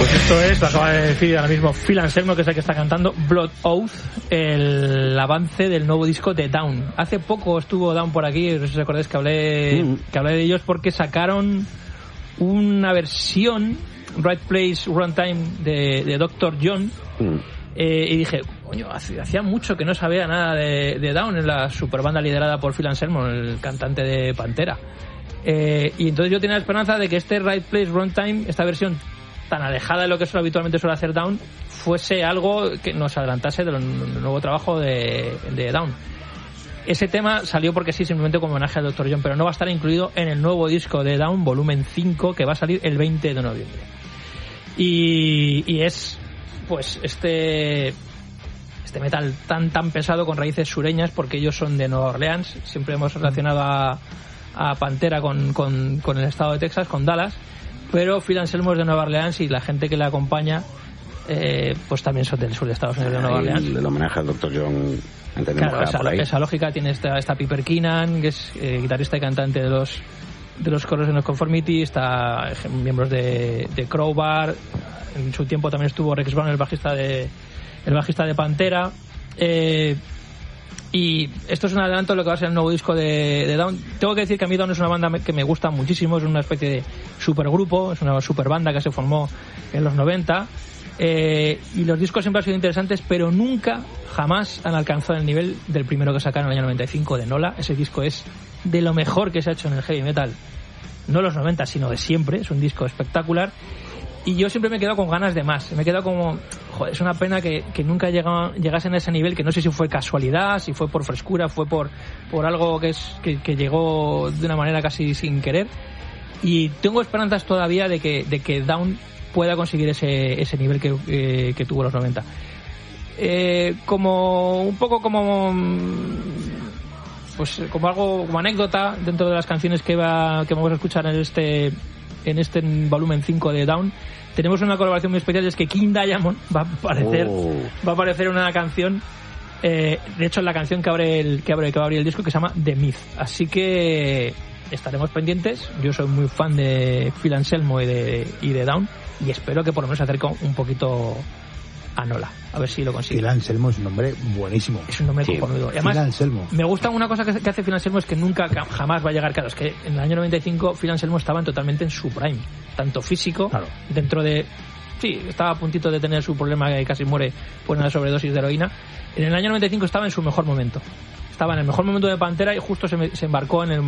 Pues esto es, lo acaba de decir ahora mismo Phil Anselmo, que es el que está cantando Blood Oath, el avance del nuevo disco de Down. Hace poco estuvo Down por aquí, no sé si os acordáis que hablé de ellos, porque sacaron una versión Right Place Runtime de Dr. John. Y dije, coño, hacía mucho que no sabía nada de Down, en la super banda liderada por Phil Anselmo, el cantante de Pantera. Y entonces yo tenía la esperanza de que este Right Place Runtime, esta versión tan alejada de lo que habitualmente suele hacer Down, fuese algo que nos adelantase del nuevo trabajo de Down. Ese tema salió porque sí, simplemente como homenaje al Dr. John, pero no va a estar incluido en el nuevo disco de Down, volumen 5, que va a salir el 20 de noviembre. Y es pues este metal tan pesado, con raíces sureñas, porque ellos son de Nueva Orleans. Siempre hemos relacionado a Pantera con el estado de Texas, con Dallas, pero Phil Anselmo es de Nueva Orleans y la gente que le acompaña pues también son del sur de Estados Unidos, de Nueva Orleans. El homenaje al Dr. John, claro, esa lógica tiene esta Piper Keenan, que es guitarrista y cantante de los coros en los Conformity, está miembros de Crowbar. En su tiempo también estuvo Rex Brown, el bajista de Pantera. Y esto es un adelanto de lo que va a ser el nuevo disco de Down. Tengo que decir que a mí Down es una banda que me gusta muchísimo, es una especie de supergrupo, es una super banda que se formó en los 90, y los discos siempre han sido interesantes, pero nunca, jamás han alcanzado el nivel del primero que sacaron en el año 95, de Nola. Ese disco es de lo mejor que se ha hecho en el heavy metal, no los 90, sino de siempre. Es un disco espectacular. Y yo siempre me he quedado con ganas de más. Me he quedado como, joder, es una pena que nunca llegasen a ese nivel, que no sé si fue casualidad, si fue por frescura, fue por algo que llegó de una manera casi sin querer. Y tengo esperanzas todavía de que Down pueda conseguir ese nivel que tuvo los 90. Un poco como algo, como anécdota dentro de las canciones que vamos a escuchar en este volumen 5 de Down, tenemos una colaboración muy especial, y es que King Diamond va a aparecer en una canción, de hecho en la canción que va a abrir el disco, que se llama The Myth. Así que estaremos pendientes. Yo soy muy fan de Phil Anselmo y de Down, y espero que por lo menos se acerque un poquito a Nola, a ver si lo consigue. Phil Anselmo es un nombre buenísimo. Es un nombre cojonudo. Además, Phil Anselmo. Me gusta una cosa que hace Phil Anselmo, es que nunca, jamás va a llegar. Claro, es que en el año 95 Phil Anselmo estaba totalmente en su prime, tanto físico, claro, dentro de... Sí, estaba a puntito de tener su problema, que casi muere por una sobredosis de heroína. En el año 95 estaba en su mejor momento. Estaba en el mejor momento de Pantera y justo se embarcó en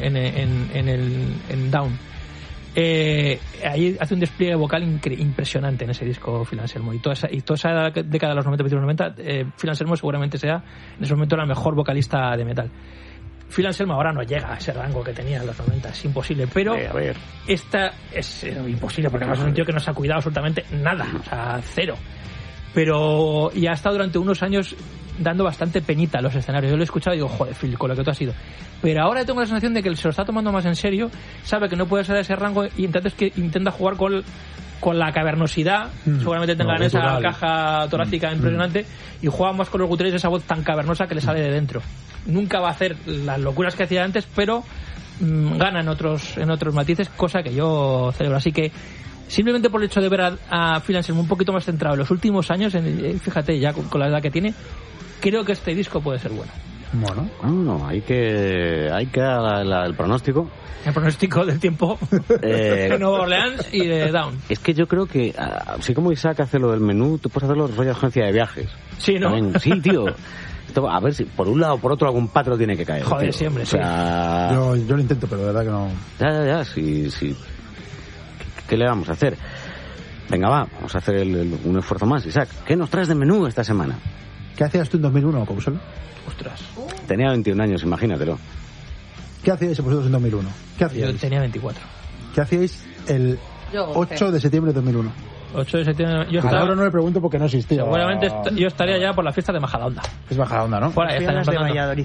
Down. Ahí hace un despliegue vocal impresionante en ese disco Phil Anselmo, y toda esa década de los 90, 90, Phil Anselmo seguramente sea en ese momento la mejor vocalista de metal. Phil Anselmo ahora no llega a ese rango que tenía en los 90, es imposible, pero esta es imposible, porque además es un tío que no se ha cuidado absolutamente nada, o sea, cero. Pero ya ha estado durante unos años dando bastante penita a los escenarios. Yo lo he escuchado y digo, joder, Phil, con lo que tú has sido. Pero ahora tengo la sensación de que se lo está tomando más en serio, sabe que no puede ser a ese rango, y entonces que intenta jugar con la cavernosidad, seguramente tengan esa caja torácica impresionante, y juega más con los guturales, esa voz tan cavernosa que le sale de dentro. Nunca va a hacer las locuras que hacía antes, pero gana en otros matices, cosa que yo celebro. Así que simplemente por el hecho de ver a Phil Anselmo un poquito más centrado en los últimos años, fíjate, ya con la edad que tiene, creo que este disco puede ser bueno. Bueno, no, hay que dar el pronóstico. El pronóstico del tiempo de Nueva Orleans y de Down. Es que yo creo que, así como Isaac hace lo del menú, tú puedes hacerlo rollo de agencia de viajes. Sí, ¿no? También, sí, tío. A ver si por un lado o por otro algún patrón tiene que caer. Joder, tío. siempre, o sea... sí. Yo lo intento, pero de verdad que no. Ya, sí. ¿Qué le vamos a hacer? Venga, vamos a hacer un esfuerzo más, Isaac. ¿Qué nos traes de menú esta semana? ¿Qué hacías tú en 2001, Pausel? Ostras. Tenía 21 años, imagínatelo. ¿Qué hacíais vosotros en 2001? ¿Qué hacíais? Yo tenía 24. ¿Qué hacíais el 8 de septiembre de 2001? 8 de septiembre. Yo ahora no le pregunto porque no existía. Seguramente yo estaría ya por la fiesta de Majadahonda. Es Majadahonda, ¿no? Por ahí están de Valladolid.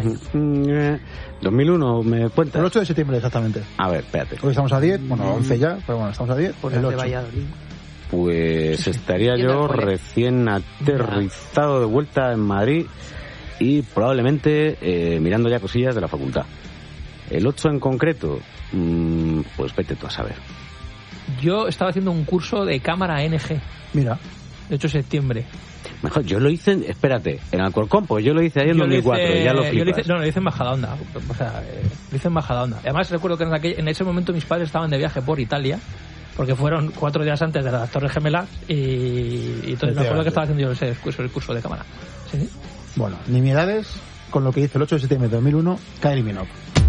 2001, ¿me cuentas? El 8 de septiembre, exactamente. A ver, espérate. Hoy estamos a 10, bueno, 11 ya, pero bueno, estamos a 10. Por el 8. de Valladolid. Pues estaría yo recién aterrizado de vuelta en Madrid y probablemente mirando ya cosillas de la facultad. El 8 en concreto, pues vete tú a saber. Yo estaba haciendo un curso de cámara NG. Mira. El 8 de septiembre. Mejor, yo lo hice, espérate, en Alcorcón, pues yo lo hice ahí en 2004, ya lo flipas. Lo hice en Majadahonda, o sea, lo hice en Majadahonda. Además recuerdo que en ese momento mis padres estaban de viaje por Italia, porque fueron 4 días antes de las Torres Gemelas, y entonces me acuerdo que estaba haciendo yo el curso de cámara. ¿Sí? Bueno, nimiedades con lo que hizo el 8 de septiembre de 2001, Kylie Minogue.